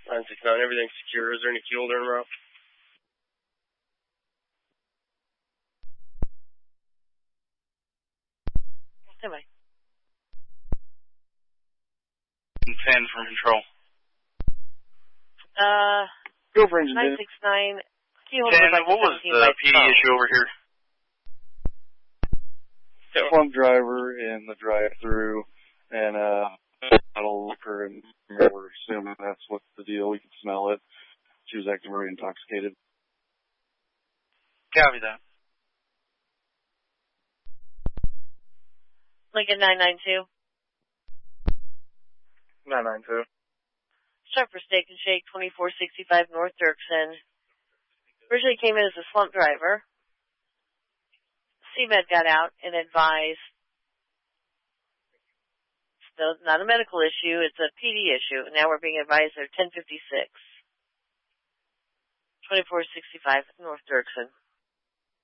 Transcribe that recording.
969, everything's secure. Is there any fuel there, route? Anyway. 10 from control. Go for engine 969. 10, what was the PD issue over here? Slump driver in the drive-through and bottle liquor, and we're assuming that's what's the deal. We can smell it. She was acting very intoxicated. Copy that. Lincoln 992. 992. Start for Steak and Shake, 2465 North Dirksen. Originally came in as a slump driver. CMed got out and advised, it's not a medical issue, it's a PD issue. Now we're being advised they're 1056. 2465 North Dirksen.